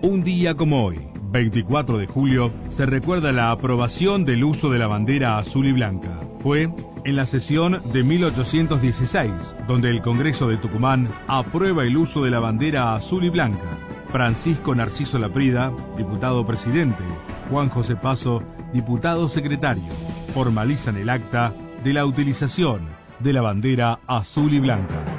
Un día como hoy, 24 de julio, se recuerda la aprobación del uso de la bandera azul y blanca. Fue en la sesión de 1816, donde el Congreso de Tucumán aprueba el uso de la bandera azul y blanca. Francisco Narciso Laprida, diputado presidente, Juan José Paso, diputado secretario, formalizan el acta de la utilización de la bandera azul y blanca.